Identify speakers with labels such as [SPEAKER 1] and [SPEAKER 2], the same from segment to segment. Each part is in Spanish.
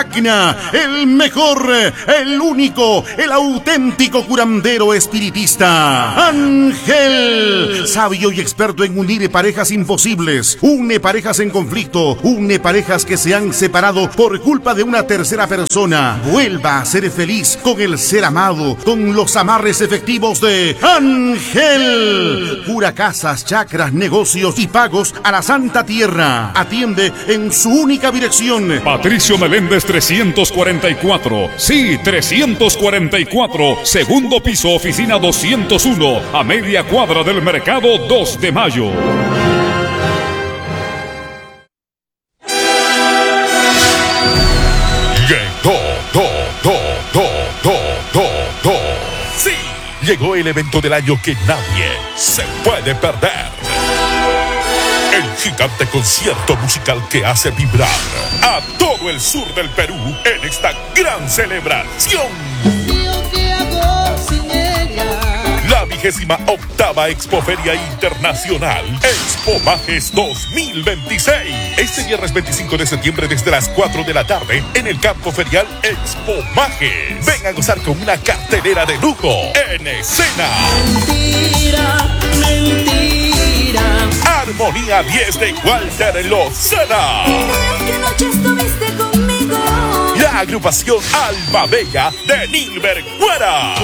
[SPEAKER 1] Tacna, el mejor, el único, el auténtico curandero espiritista, Ángel, sabio y experto en unir parejas imposibles, une parejas en conflicto, une parejas que se han separado por culpa de una tercera persona. Vuelva a ser feliz con el ser amado, con los amarres efectivos de Ángel. Cura casas, chakras, negocios y pagos a la Santa Tierra. Atiende en su única dirección.
[SPEAKER 2] Patricio Meléndez 344. Sí, 344. Segundo piso, oficina 201. A media cuadra del mercado 2 de mayo.
[SPEAKER 3] Sí, llegó el evento del año que nadie se puede perder. El gigante concierto musical que hace vibrar a todo el sur del Perú en esta gran celebración. La 28ª Expoferia Internacional Expomajes 2026. Este viernes 25 de septiembre desde las 4 de la tarde en el campo ferial Expomajes. Ven a gozar con una cartelera de lujo en escena. Mentira, mentira. Armonía 10 de Walter Lozada.
[SPEAKER 4] ¿Qué noche estuviste conmigo?
[SPEAKER 3] La agrupación Alma Bella de Nilber Guara.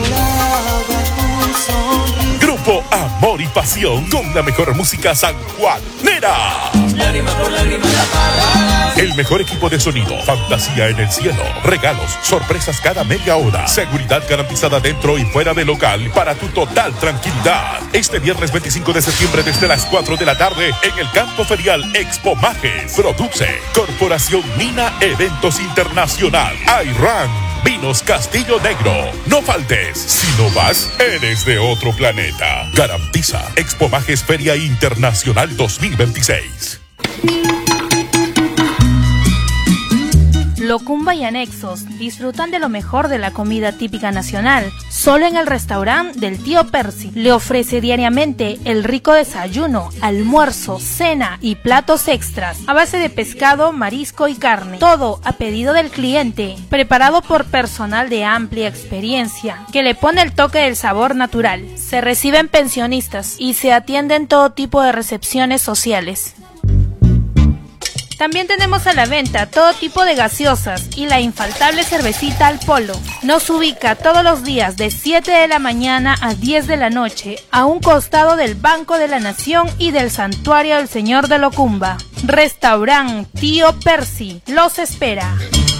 [SPEAKER 3] Grupo Amor y Pasión con la mejor música sanjuanera.
[SPEAKER 4] Lágrima por lágrima la paga.
[SPEAKER 3] El mejor equipo de sonido, fantasía en el cielo, regalos, sorpresas cada media hora, seguridad garantizada dentro y fuera del local para tu total tranquilidad. Este viernes 25 de septiembre desde las 4 de la tarde en el campo ferial Expomajes. Produce Corporación Mina Eventos Internacional. Ayran Vinos Castillo Negro. No faltes. Si no vas, eres de otro planeta. Garantiza Expomajes Feria Internacional 2026.
[SPEAKER 5] Locumba y anexos disfrutan de lo mejor de la comida típica nacional, solo en el restaurante del tío Percy. Le ofrece diariamente el rico desayuno, almuerzo, cena y platos extras a base de pescado, marisco y carne. Todo a pedido del cliente, preparado por personal de amplia experiencia, que le pone el toque del sabor natural. Se reciben pensionistas y se atienden todo tipo de recepciones sociales. También tenemos a la venta todo tipo de gaseosas y la infaltable cervecita al polo. Nos ubica todos los días de 7 de la mañana a 10 de la noche a un costado del Banco de la Nación y del Santuario del Señor de Locumba. Restaurant Tío Percy los espera.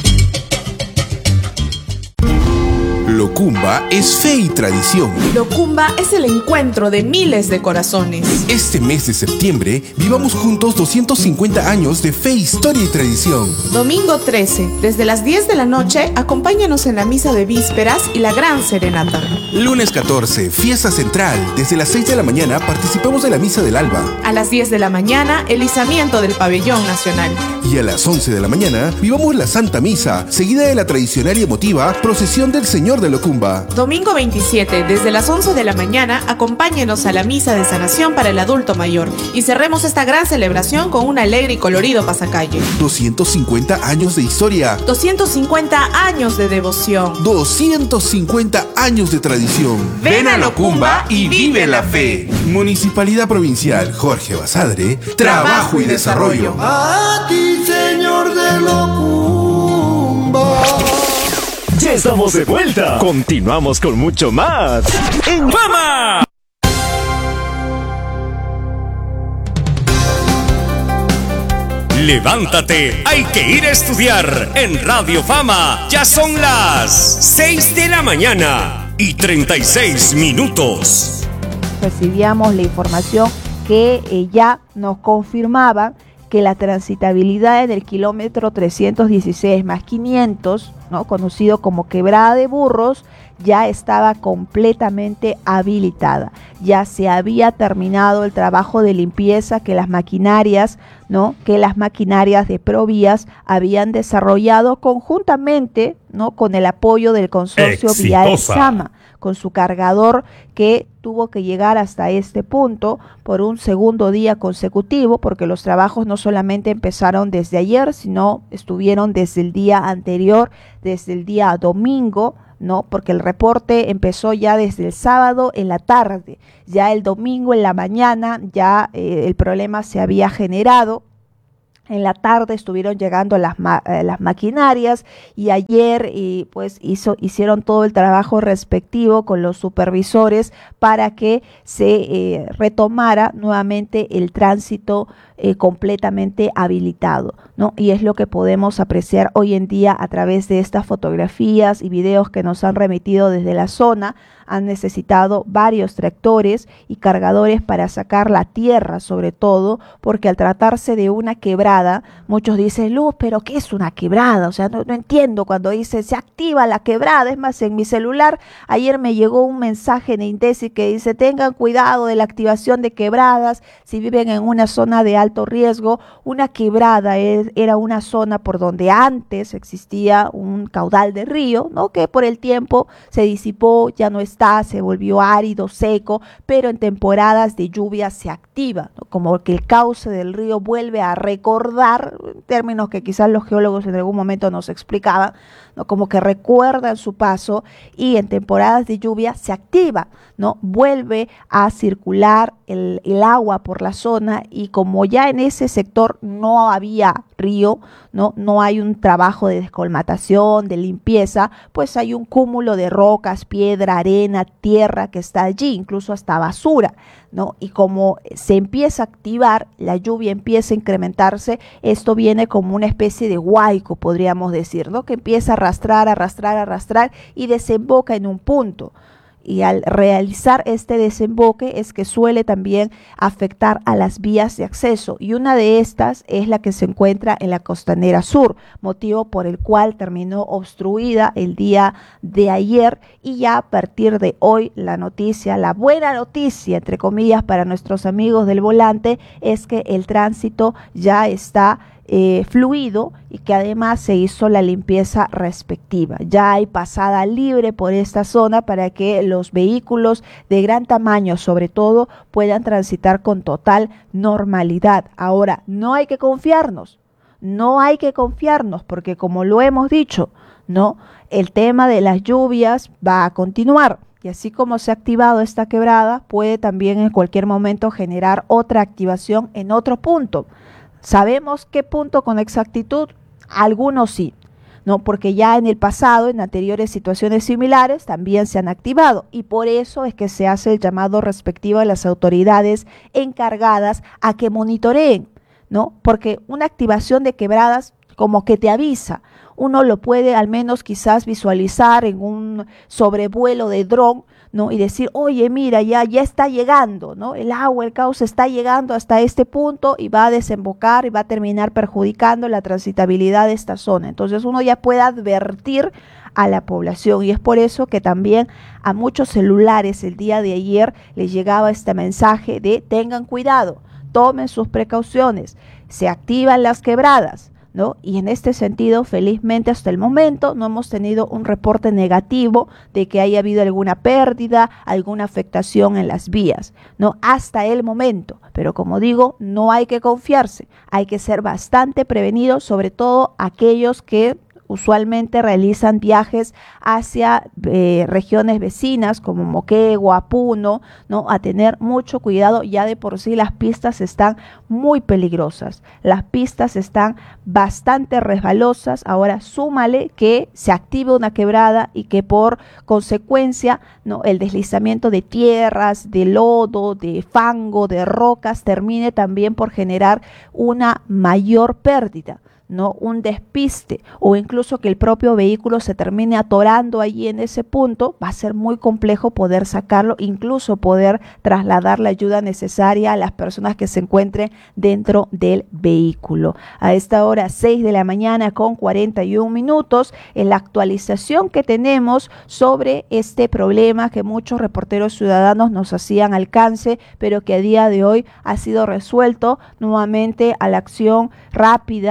[SPEAKER 6] Locumba es fe y tradición.
[SPEAKER 7] Locumba es el encuentro de miles de corazones.
[SPEAKER 6] Este mes de septiembre, vivamos juntos 250 años de fe, historia y tradición.
[SPEAKER 7] Domingo 13, desde las 10 de la noche, acompáñanos en la misa de vísperas y la gran serenata.
[SPEAKER 6] Lunes 14, fiesta central. Desde las 6 de la mañana participamos de la misa del alba.
[SPEAKER 7] A las 10 de la mañana, el izamiento del pabellón nacional.
[SPEAKER 6] Y a las 11 de la mañana, vivamos la Santa Misa, seguida de la tradicional y emotiva procesión del Señor de Locumba.
[SPEAKER 7] Domingo 27, desde las 11 de la mañana, acompáñenos a la misa de sanación para el adulto mayor y cerremos esta gran celebración con un alegre y colorido pasacalle.
[SPEAKER 6] 250 años de historia.
[SPEAKER 7] 250 años de devoción.
[SPEAKER 6] 250 años de tradición.
[SPEAKER 7] Ven a Locumba y vive la fe.
[SPEAKER 6] Municipalidad Provincial Jorge Basadre, Trabajo y Desarrollo.
[SPEAKER 8] A ti, Señor de Locumba.
[SPEAKER 9] Ya estamos de vuelta. Continuamos con mucho más en Fama. Levántate, hay que ir a estudiar. En Radio Fama ya son las 6 de la mañana y 36 minutos.
[SPEAKER 10] Recibíamos la información que ya nos confirmaba que la transitabilidad en el kilómetro 316 más 500, ¿no?, conocido como Quebrada de Burros, ya estaba completamente habilitada. Ya se había terminado el trabajo de limpieza que las maquinarias, ¿no?, de Provías habían desarrollado conjuntamente, ¿no?, con el apoyo del consorcio Vial Sama, con su cargador que tuvo que llegar hasta este punto por un segundo día consecutivo, porque los trabajos no solamente empezaron desde ayer, sino estuvieron desde el día anterior, desde el día domingo, ¿no? Porque el reporte empezó ya desde el sábado en la tarde, ya el domingo en la mañana ya el problema se había generado. En la tarde estuvieron llegando las maquinarias y ayer pues hicieron todo el trabajo respectivo con los supervisores para que se retomara nuevamente el tránsito completamente habilitado, ¿no? Y es lo que podemos apreciar hoy en día a través de estas fotografías y videos que nos han remitido desde la zona. Han necesitado varios tractores y cargadores para sacar la tierra, sobre todo, porque al tratarse de una quebrada, muchos dicen, Luz, pero ¿qué es una quebrada? O sea, no entiendo cuando dice, se activa la quebrada. Es más, en mi celular ayer me llegó un mensaje de INDECI que dice, tengan cuidado de la activación de quebradas si viven en una zona de alto riesgo. Una quebrada era una zona por donde antes existía un caudal de río, ¿no? Que por el tiempo se disipó, ya no está, se volvió árido, seco, pero en temporadas de lluvia se activa, ¿no? Como que el cauce del río vuelve a recordar, términos que quizás los geólogos en algún momento nos explicaban, ¿no? Como que recuerdan su paso y en temporadas de lluvia se activa, ¿no? Vuelve a circular el agua por la zona y como ya en ese sector no había río, no hay un trabajo de descolmatación, de limpieza, pues hay un cúmulo de rocas, piedra, arena, tierra que está allí, incluso hasta basura, ¿no? Y como se empieza a activar, la lluvia empieza a incrementarse, esto viene como una especie de huaico, podríamos decir, ¿no? Que empieza a arrastrar y desemboca en un punto. Y al realizar este desemboque es que suele también afectar a las vías de acceso y una de estas es la que se encuentra en la costanera sur, motivo por el cual terminó obstruida el día de ayer y ya a partir de hoy la buena noticia entre comillas para nuestros amigos del volante es que el tránsito ya está fluido y que además se hizo la limpieza respectiva. Ya hay pasada libre por esta zona para que los vehículos de gran tamaño, sobre todo, puedan transitar con total normalidad. Ahora, no hay que confiarnos porque como lo hemos dicho, ¿no? El tema de las lluvias va a continuar. Y así como se ha activado esta quebrada, puede también en cualquier momento generar otra activación en otro punto. ¿Sabemos qué punto con exactitud? Algunos sí, ¿no? Porque ya en el pasado, en anteriores situaciones similares, también se han activado y por eso es que se hace el llamado respectivo a las autoridades encargadas a que monitoreen, ¿no? Porque una activación de quebradas como que te avisa, uno lo puede al menos quizás visualizar en un sobrevuelo de dron, ¿no? Y decir, oye, mira, ya está llegando, ¿no? El agua, el cauce está llegando hasta este punto y va a desembocar y va a terminar perjudicando la transitabilidad de esta zona. Entonces uno ya puede advertir a la población y es por eso que también a muchos celulares el día de ayer les llegaba este mensaje de tengan cuidado, tomen sus precauciones, se activan las quebradas, ¿no? Y en este sentido, felizmente hasta el momento no hemos tenido un reporte negativo de que haya habido alguna pérdida, alguna afectación en las vías, ¿no? Hasta el momento. Pero como digo, no hay que confiarse, hay que ser bastante prevenidos, sobre todo aquellos que usualmente realizan viajes hacia regiones vecinas como Moquegua, Puno, ¿no? A tener mucho cuidado, ya de por sí las pistas están muy peligrosas, las pistas están bastante resbalosas, ahora súmale que se active una quebrada y que por consecuencia, ¿no? El deslizamiento de tierras, de lodo, de fango, de rocas termine también por generar una mayor pérdida, ¿no? Un despiste o incluso que el propio vehículo se termine atorando allí en ese punto, va a ser muy complejo poder sacarlo, incluso poder trasladar la ayuda necesaria a las personas que se encuentren dentro del vehículo. A esta hora 6 de la mañana con 41 minutos, en la actualización que tenemos sobre este problema que muchos reporteros ciudadanos nos hacían alcance, pero que a día de hoy ha sido resuelto nuevamente a la acción rápida, ¿no?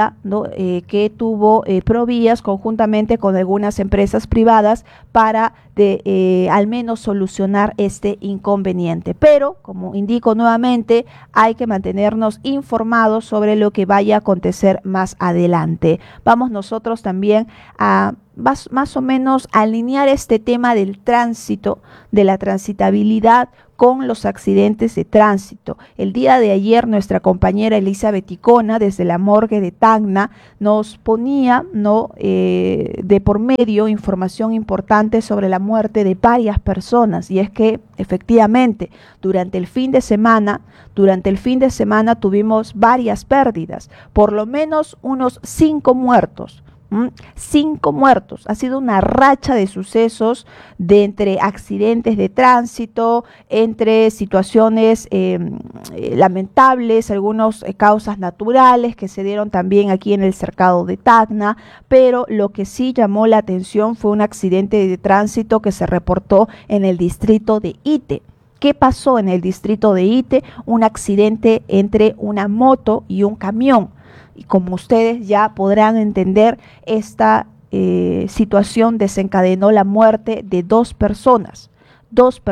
[SPEAKER 10] que tuvo Provías conjuntamente con algunas empresas privadas para al menos solucionar este inconveniente. Pero, como indico nuevamente, hay que mantenernos informados sobre lo que vaya a acontecer más adelante. Vamos nosotros también a más o menos alinear este tema del tránsito, de la transitabilidad con los accidentes de tránsito. El día de ayer nuestra compañera Elizabeth Icona desde la morgue de Tacna nos ponía de por medio información importante sobre la muerte de varias personas, y es que efectivamente durante el fin de semana tuvimos varias pérdidas, por lo menos unos 5 muertos. 5 muertos. Ha sido una racha de sucesos entre accidentes de tránsito, entre situaciones lamentables, algunas causas naturales que se dieron también aquí en el cercado de Tacna, pero lo que sí llamó la atención fue un accidente de tránsito que se reportó en el distrito de Ite. ¿Qué pasó en el distrito de Ite? Un accidente entre una moto y un camión. Y como ustedes ya podrán entender, esta situación desencadenó la muerte de 2 personas. 2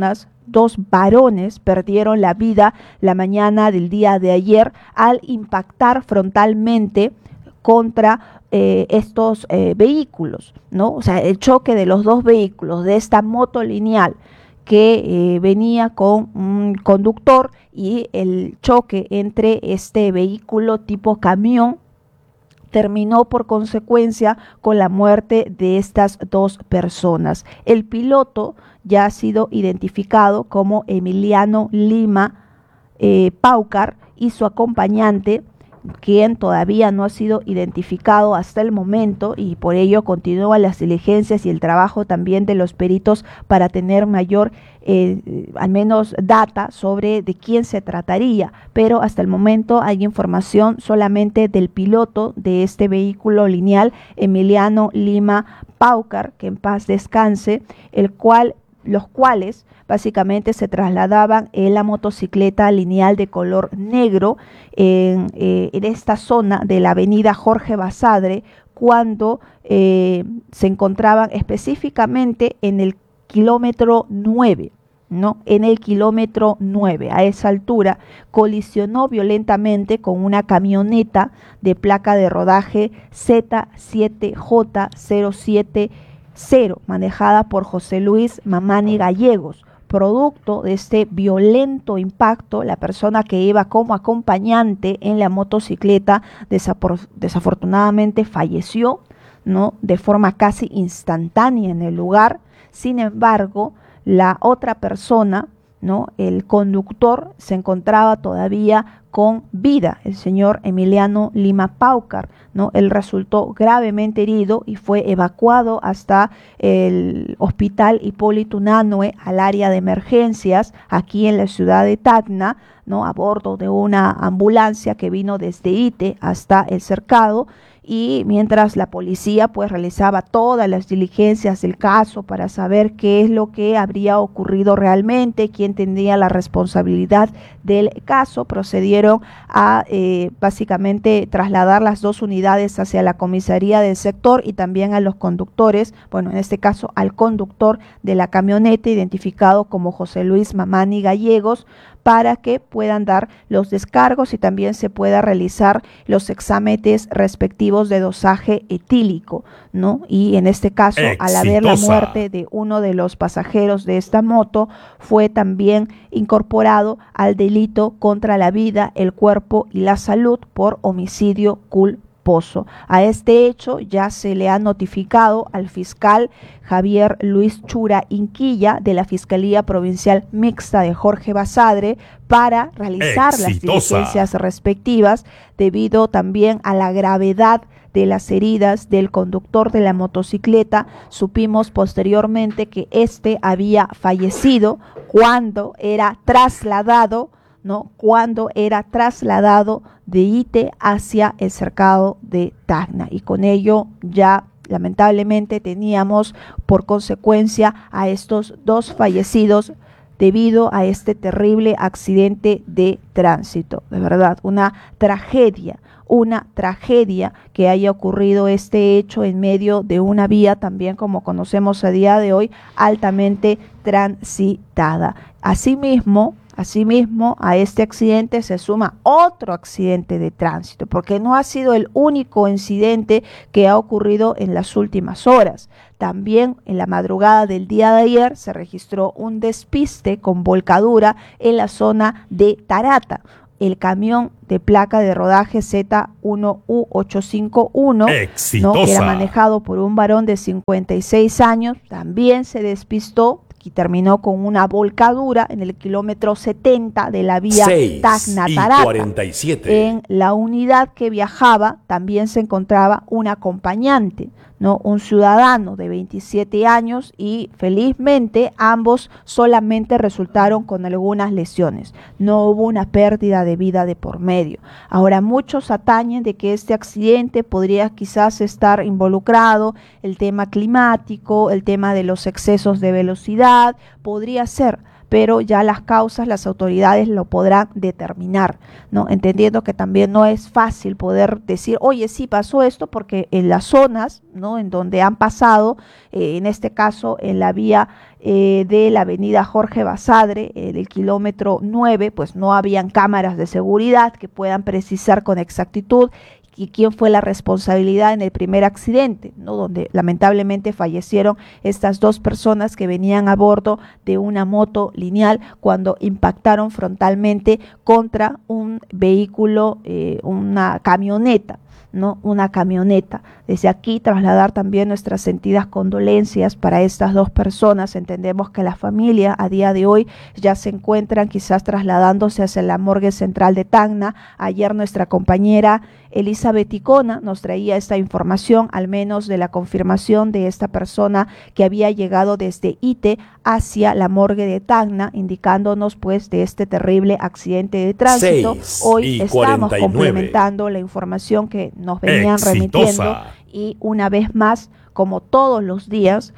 [SPEAKER 10] varones perdieron la vida la mañana del día de ayer al impactar frontalmente contra estos vehículos, ¿no? O sea, el choque de los 2 vehículos, de esta moto lineal que venía con un conductor, y el choque entre este vehículo tipo camión terminó por consecuencia con la muerte de estas 2 personas. El piloto ya ha sido identificado como Emiliano Lima Paucar, y su acompañante, quien todavía no ha sido identificado hasta el momento, y por ello continúan las diligencias y el trabajo también de los peritos para tener mayor al menos data sobre de quién se trataría, pero hasta el momento hay información solamente del piloto de este vehículo lineal, Emiliano Lima Paucar, que en paz descanse, los cuales básicamente se trasladaban en la motocicleta lineal de color negro en esta zona de la avenida Jorge Basadre, cuando se encontraban específicamente en el kilómetro 9. ¿No? En el kilómetro 9, a esa altura, colisionó violentamente con una camioneta de placa de rodaje Z7J070, manejada por José Luis Mamani Gallegos. Producto de este violento impacto, la persona que iba como acompañante en la motocicleta desafortunadamente falleció, ¿no? De forma casi instantánea en el lugar. Sin embargo, la otra persona, ¿no? El conductor, se encontraba todavía con vida, el señor Emiliano Lima Paucar, ¿no? Él resultó gravemente herido y fue evacuado hasta el hospital Hipólito Unanue, al área de emergencias aquí en la ciudad de Tacna, ¿no? A bordo de una ambulancia que vino desde Ite hasta el cercado. Y mientras la policía pues realizaba todas las diligencias del caso para saber qué es lo que habría ocurrido realmente, quién tendría la responsabilidad del caso, procedieron a básicamente trasladar las 2 unidades hacia la comisaría del sector y también a los conductores, bueno, en este caso al conductor de la camioneta, identificado como José Luis Mamani Gallegos, para que puedan dar los descargos y también se pueda realizar los exámenes respectivos de dosaje etílico, ¿no? Y en este caso, al haber la muerte de uno de los pasajeros de esta moto, fue también incorporado al delito contra la vida, el cuerpo y la salud por homicidio culposo. A este hecho ya se le ha notificado al fiscal Javier Luis Chura Inquilla de la Fiscalía Provincial Mixta de Jorge Basadre para realizar las diligencias respectivas, debido también a la gravedad de las heridas del conductor de la motocicleta. Supimos posteriormente que este había fallecido cuando era trasladado, ¿no? Cuando era trasladado de Ite hacia el cercado de Tacna, y con ello ya lamentablemente teníamos por consecuencia a estos 2 fallecidos debido a este terrible accidente de tránsito. De verdad, una tragedia una tragedia que haya ocurrido este hecho en medio de una vía también, como conocemos a día de hoy, altamente transitada. Asimismo, a este accidente se suma otro accidente de tránsito, porque no ha sido el único incidente que ha ocurrido en las últimas horas. También en la madrugada del día de ayer se registró un despiste con volcadura en la zona de Tarata. El camión de placa de rodaje Z1U851, ¿no?, que era manejado por un varón de 56 años, también se despistó y terminó con una volcadura en el kilómetro 70 de la vía Tacna-Tarata. En la unidad que viajaba también se encontraba un acompañante, ¿no?, un ciudadano de 27 años, y felizmente ambos solamente resultaron con algunas lesiones. No hubo una pérdida de vida de por medio. Ahora, muchos atañen de que este accidente podría quizás estar involucrado el tema climático, el tema de los excesos de velocidad, podría ser, pero ya las causas las autoridades lo podrán determinar, ¿no? Entendiendo que también no es fácil poder decir, oye, sí pasó esto, porque en las zonas, ¿no?, en donde han pasado, en este caso en la vía de la avenida Jorge Basadre, el kilómetro 9, pues no habían cámaras de seguridad que puedan precisar con exactitud y quién fue la responsabilidad en el primer accidente, ¿no?, donde lamentablemente fallecieron estas dos personas que venían a bordo de una moto lineal cuando impactaron frontalmente contra un vehículo, una camioneta, ¿no?, una camioneta. Desde aquí trasladar también nuestras sentidas condolencias para estas dos personas. Entendemos que la familia a día de hoy ya se encuentran quizás trasladándose hacia la morgue central de Tacna. Ayer nuestra compañera Elizabeth Icona nos traía esta información, al menos de la confirmación de esta persona que había llegado desde Ite hacia la morgue de Tacna, indicándonos pues de este terrible accidente de tránsito. Hoy estamos complementando la información que nos venían remitiendo, y una vez más, como todos los días,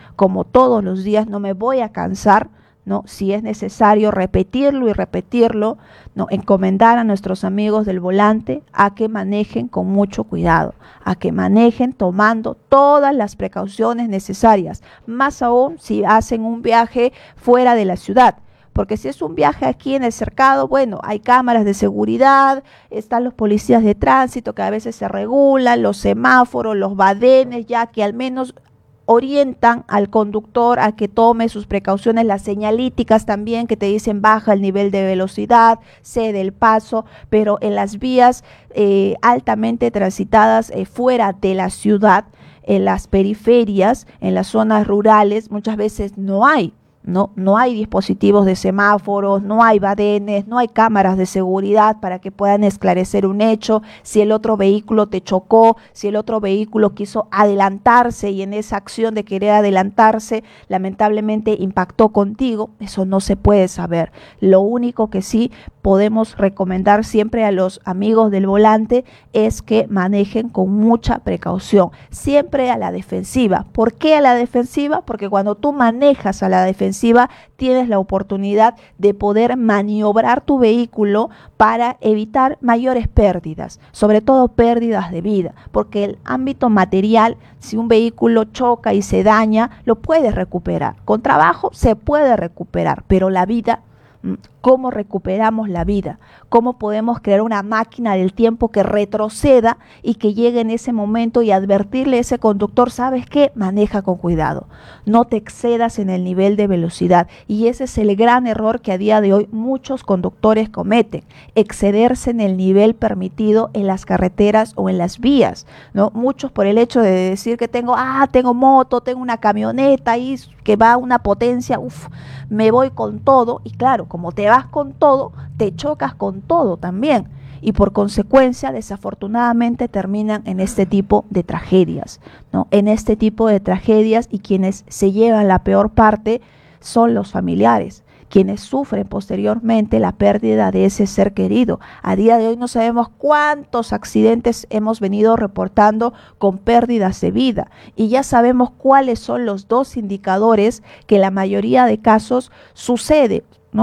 [SPEAKER 10] no me voy a cansar, ¿no?, si es necesario repetirlo y repetirlo, ¿no?, encomendar a nuestros amigos del volante a que manejen con mucho cuidado, a que manejen tomando todas las precauciones necesarias, más aún si hacen un viaje fuera de la ciudad. Porque si es un viaje aquí en el cercado, bueno, hay cámaras de seguridad, están los policías de tránsito que a veces se regulan, los semáforos, los badenes, ya que al menos orientan al conductor a que tome sus precauciones, las señalíticas también que te dicen baja el nivel de velocidad, cede el paso, pero en las vías altamente transitadas fuera de la ciudad, en las periferias, en las zonas rurales, muchas veces no hay dispositivos de semáforos, no hay badenes, no hay cámaras de seguridad para que puedan esclarecer un hecho, si el otro vehículo te chocó, si el otro vehículo quiso adelantarse y en esa acción de querer adelantarse lamentablemente impactó contigo, eso no se puede saber. Lo único que sí podemos recomendar siempre a los amigos del volante es que manejen con mucha precaución, siempre a la defensiva. ¿Por qué a la defensiva? Porque cuando tú manejas a la defensiva tienes la oportunidad de poder maniobrar tu vehículo para evitar mayores pérdidas, sobre todo pérdidas de vida, porque el ámbito material, si un vehículo choca y se daña, lo puedes recuperar. Con trabajo se puede recuperar, pero la vida, ¿cómo recuperamos la vida? ¿Cómo podemos crear una máquina del tiempo que retroceda y que llegue en ese momento y advertirle a ese conductor, ¿sabes qué? Maneja con cuidado, no te excedas en el nivel de velocidad. Y ese es el gran error que a día de hoy muchos conductores cometen, excederse en el nivel permitido en las carreteras o en las vías, ¿no? Muchos por el hecho de decir que tengo moto, tengo una camioneta ahí que va a una potencia, me voy con todo, y claro, como te vas con todo, te chocas con todo también, y por consecuencia desafortunadamente terminan en este tipo de tragedias, ¿no? En este tipo de tragedias, y quienes se llevan la peor parte son los familiares, quienes sufren posteriormente la pérdida de ese ser querido. A día de hoy no sabemos cuántos accidentes hemos venido reportando con pérdidas de vida, y ya sabemos cuáles son los dos indicadores que la mayoría de casos sucede, ¿no?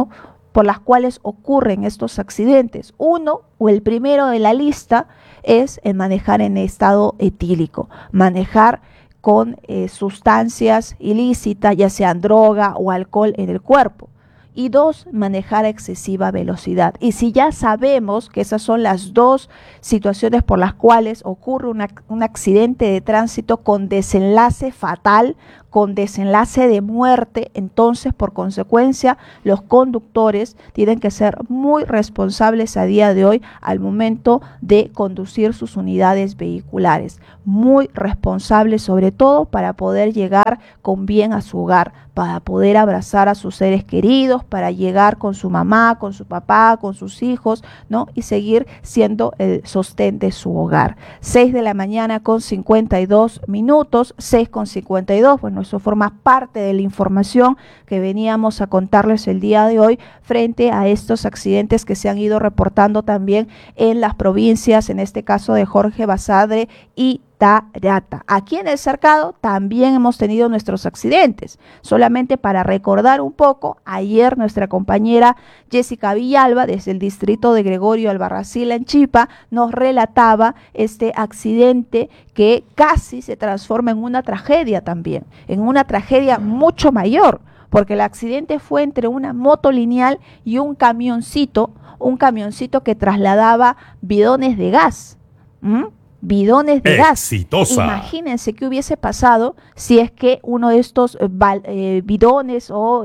[SPEAKER 10] por las cuales ocurren estos accidentes. Uno, o el primero de la lista, es el manejar en estado etílico, manejar con sustancias ilícitas, ya sean droga o alcohol en el cuerpo. Y dos, manejar a excesiva velocidad. Y si ya sabemos que esas son las dos situaciones por las cuales ocurre un accidente de tránsito con desenlace fatal, con desenlace de muerte, entonces por consecuencia los conductores tienen que ser muy responsables a día de hoy al momento de conducir sus unidades vehiculares, muy responsables sobre todo para poder llegar con bien a su hogar, para poder abrazar a sus seres queridos, para llegar con su mamá, con su papá, con sus hijos, ¿no? Y seguir siendo el sostén de su hogar. 6 de la mañana con 52 minutos, 6:52, bueno, eso forma parte de la información que veníamos a contarles el día de hoy frente a estos accidentes que se han ido reportando también en las provincias, en este caso de Jorge Basadre y Tarata. Aquí en el Cercado también hemos tenido nuestros accidentes. Solamente para recordar un poco, ayer nuestra compañera Jessica Villalba, desde el distrito de Gregorio Albarracín en Chipa, nos relataba este accidente que casi se transforma en una tragedia también, en una tragedia mucho mayor, porque el accidente fue entre una moto lineal y un camioncito que trasladaba bidones de gas. Bidones de
[SPEAKER 9] Exitosa.
[SPEAKER 10] gas. Imagínense qué hubiese pasado si es que uno de estos bidones o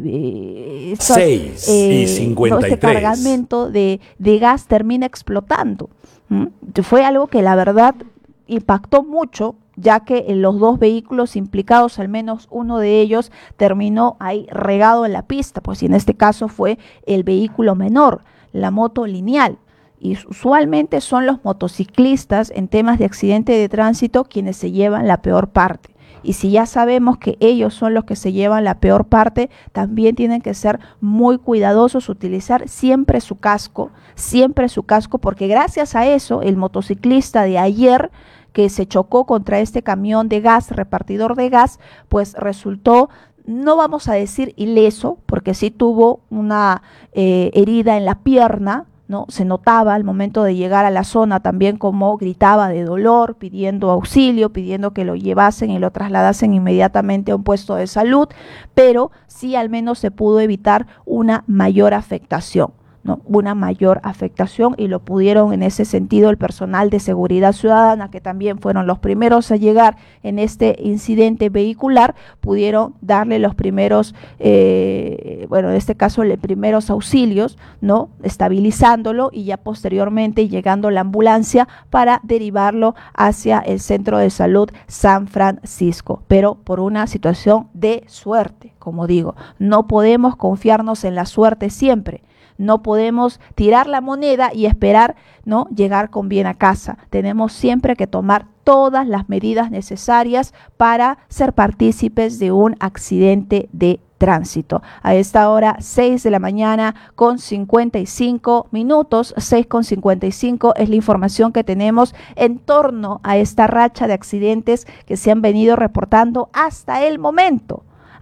[SPEAKER 9] 6:53.
[SPEAKER 10] este cargamento de gas termina explotando. Fue algo que la verdad impactó mucho, ya que en los dos vehículos implicados, al menos uno de ellos terminó ahí regado en la pista, pues y en este caso fue el vehículo menor, la moto lineal. Y usualmente son los motociclistas en temas de accidente de tránsito quienes se llevan la peor parte. Y si ya sabemos que ellos son los que se llevan la peor parte, también tienen que ser muy cuidadosos, utilizar siempre su casco, porque gracias a eso el motociclista de ayer que se chocó contra este camión de gas, repartidor de gas, pues resultó, no vamos a decir ileso, porque sí tuvo una herida en la pierna, ¿no? Se notaba al momento de llegar a la zona también como gritaba de dolor, pidiendo auxilio, pidiendo que lo llevasen y lo trasladasen inmediatamente a un puesto de salud, pero sí al menos se pudo evitar una mayor afectación, ¿no? Una mayor afectación, y lo pudieron en ese sentido el personal de seguridad ciudadana, que también fueron los primeros a llegar en este incidente vehicular, pudieron darle los primeros, en este caso, los primeros auxilios, ¿no? Estabilizándolo, y ya posteriormente llegando la ambulancia para derivarlo hacia el Centro de Salud San Francisco, pero por una situación de suerte, como digo, no podemos confiarnos en la suerte siempre. No podemos tirar la moneda y esperar, ¿no?, llegar con bien a casa. Tenemos siempre que tomar todas las medidas necesarias para ser partícipes de un accidente de tránsito. A esta hora, 6 de la mañana con 55 minutos, 6:55 es la información que tenemos en torno a esta racha de accidentes que se han venido reportando hasta el momento,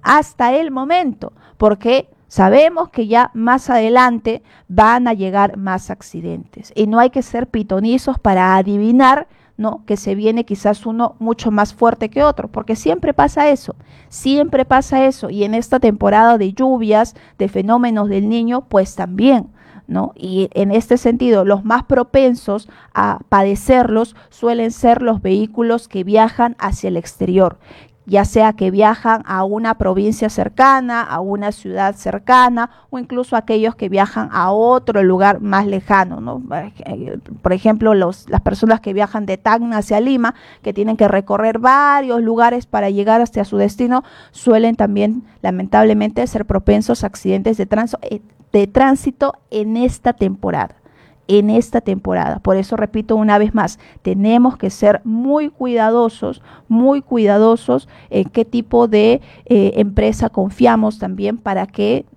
[SPEAKER 10] porque sabemos que ya más adelante van a llegar más accidentes y no hay que ser pitonizos para adivinar, ¿no?, que se viene quizás uno mucho más fuerte que otro, porque siempre pasa eso, y en esta temporada de lluvias, de fenómenos del Niño, pues también, ¿no? Y en este sentido, los más propensos a padecerlos suelen ser los vehículos que viajan hacia el exterior, ya sea que viajan a una provincia cercana, a una ciudad cercana, o incluso aquellos que viajan a otro lugar más lejano, ¿no? Por ejemplo, las personas que viajan de Tacna hacia Lima, que tienen que recorrer varios lugares para llegar hasta su destino, suelen también, lamentablemente, ser propensos a accidentes de tránsito en esta temporada. Por eso repito una vez más, tenemos que ser muy cuidadosos en qué tipo de empresa confiamos también, para que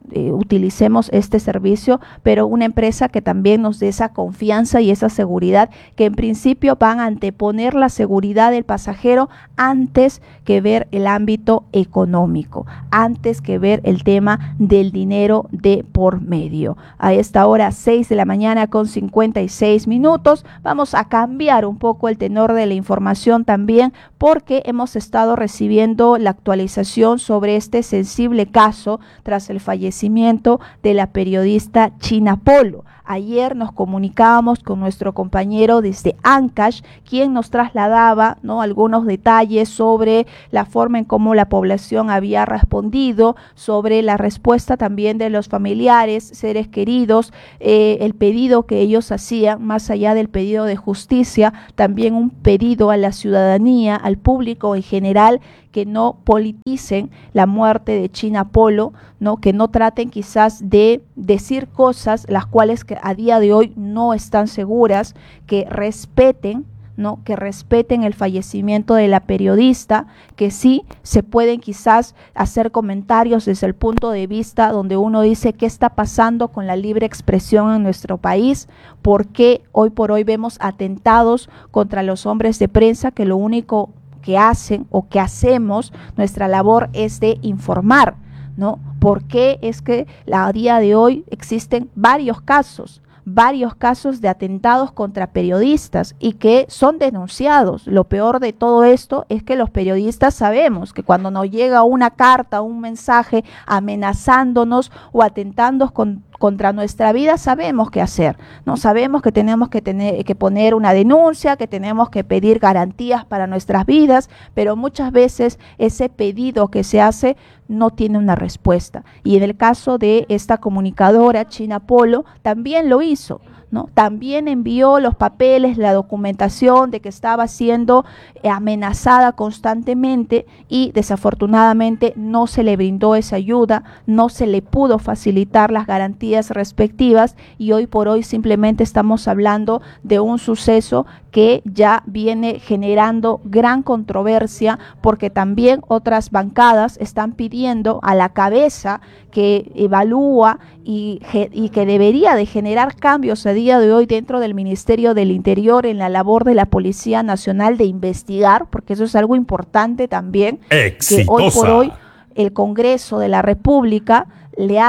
[SPEAKER 10] utilicemos este servicio, pero una empresa que también nos dé esa confianza y esa seguridad, que en principio van a anteponer la seguridad del pasajero antes que ver el ámbito económico, antes que ver el tema del dinero de por medio. A esta hora, 6 de la mañana con 56 minutos, vamos a cambiar un poco el tenor de la información también, porque hemos estado recibiendo la actualización sobre este sensible caso tras el fallecimiento de la periodista China Polo. Ayer nos comunicábamos con nuestro compañero desde Ancash, quien nos trasladaba, ¿no?, algunos detalles sobre la forma en cómo la población había respondido, sobre la respuesta también de los familiares, seres queridos, el pedido que ellos hacían, más allá del pedido de justicia, también un pedido a la ciudadanía, al público en general, que no politicen la muerte de China Polo, ¿no?, que no traten quizás de decir cosas las cuales que a día de hoy no están seguras, que respeten, ¿no?, que respeten el fallecimiento de la periodista, que sí se pueden quizás hacer comentarios desde el punto de vista donde uno dice qué está pasando con la libre expresión en nuestro país, por qué hoy por hoy vemos atentados contra los hombres de prensa, que lo único que hacen o que hacemos, nuestra labor es de informar, ¿no? ¿Por qué es que a día de hoy existen varios casos de atentados contra periodistas y que son denunciados? Lo peor de todo esto es que los periodistas sabemos que cuando nos llega una carta, un mensaje amenazándonos o atentando contra nuestra vida, sabemos qué hacer, ¿no? Sabemos que tenemos que poner una denuncia, que tenemos que pedir garantías para nuestras vidas, pero muchas veces ese pedido que se hace no tiene una respuesta. Y en el caso de esta comunicadora, China Polo, también lo hizo, ¿no? También envió los papeles, la documentación de que estaba siendo amenazada constantemente y desafortunadamente no se le brindó esa ayuda, no se le pudo facilitar las garantías respectivas y hoy por hoy simplemente estamos hablando de un suceso que ya viene generando gran controversia, porque también otras bancadas están pidiendo a la cabeza que evalúa y que debería de generar cambios a día de hoy dentro del Ministerio del Interior en la labor de la Policía Nacional de investigar, porque eso es algo importante también.
[SPEAKER 9] Exitosa.
[SPEAKER 10] Que hoy por hoy el Congreso de la República le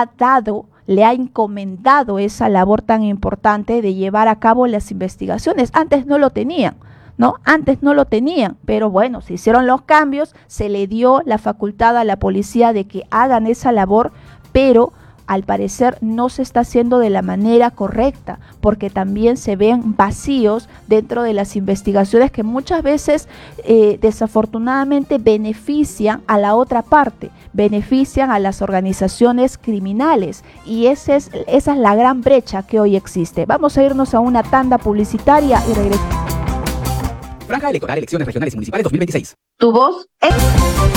[SPEAKER 10] ha encomendado esa labor tan importante de llevar a cabo las investigaciones. Antes no lo tenían, ¿no? Antes no lo tenían, pero bueno, se hicieron los cambios, se le dio la facultad a la policía de que hagan esa labor, pero al parecer no se está haciendo de la manera correcta, porque también se ven vacíos dentro de las investigaciones que muchas veces desafortunadamente benefician a la otra parte, benefician a las organizaciones criminales, y esa es la gran brecha que hoy existe. Vamos a irnos a una tanda publicitaria y regresamos.
[SPEAKER 11] Franja electoral, elecciones regionales y municipales 2026.
[SPEAKER 10] Tu voz es...